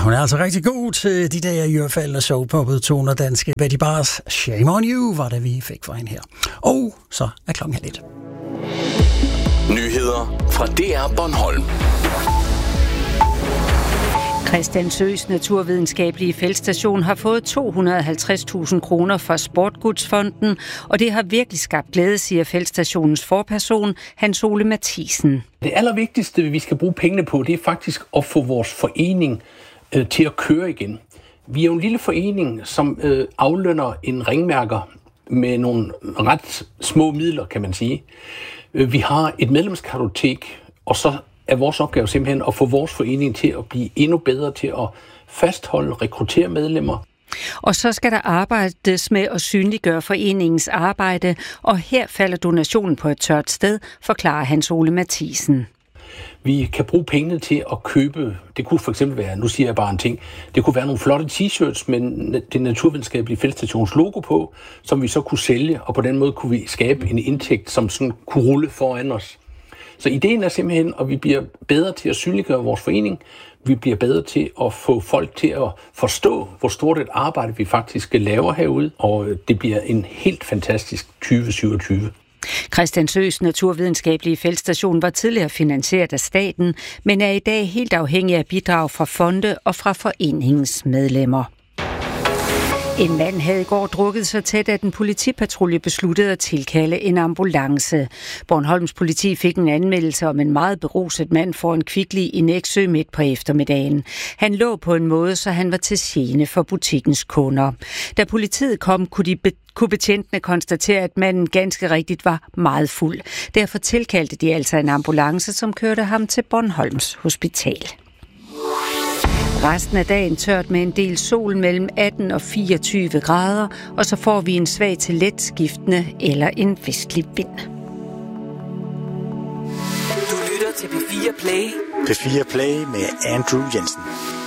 hun er altså rigtig god til de der i hvert fald soulpoppede toner danske. Betty Bars Shame on You var det, vi fik for hende her. Og så er klokken 1:30. Nyheder fra DR Bornholm. Christiansøs Naturvidenskabelige Feltstation har fået 250.000 kroner fra Sportgodsfonden, og det har virkelig skabt glæde, siger feltstationens forperson, Hans Ole Mathisen. Det allervigtigste, vi skal bruge pengene på, det er faktisk at få vores forening til at køre igen. Vi er jo en lille forening, som aflønner en ringmærker med nogle ret små midler, kan man sige. Vi har et medlemskartotek, og så er vores opgave simpelthen at få vores forening til at blive endnu bedre til at fastholde, rekruttere medlemmer. Og så skal der arbejdes med at synliggøre foreningens arbejde, og her falder donationen på et tørt sted, forklarer Hans Ole Mathisen. Vi kan bruge pengene til at købe, det kunne for eksempel være, nu siger jeg bare en ting, det kunne være nogle flotte t-shirts med det naturvidenskabelige feltstations logo på, som vi så kunne sælge, og på den måde kunne vi skabe en indtægt, som sådan kunne rulle foran os. Så ideen er simpelthen, at vi bliver bedre til at synliggøre vores forening. Vi bliver bedre til at få folk til at forstå, hvor stort et arbejde vi faktisk laver herude. Og det bliver en helt fantastisk 2027. Christiansøs Naturvidenskabelige Feltstation var tidligere finansieret af staten, men er i dag helt afhængig af bidrag fra fonde og fra foreningens medlemmer. En mand havde i går drukket så tæt, at en politipatrulje besluttede at tilkalde en ambulance. Bornholms politi fik en anmeldelse om en meget beruset mand foran Kvickly i Nexø midt på eftermiddagen. Han lå på en måde, så han var til gene for butikkens kunder. Da politiet kom, kunne betjentene konstatere, at manden ganske rigtigt var meget fuld. Derfor tilkaldte de altså en ambulance, som kørte ham til Bornholms Hospital. Resten af dagen tørt med en del sol mellem 18 og 24 grader, og så får vi en svag til let skiftende eller en vestlig vind. Du lytter til P4 Play. P4 Play med Andrew Jensen.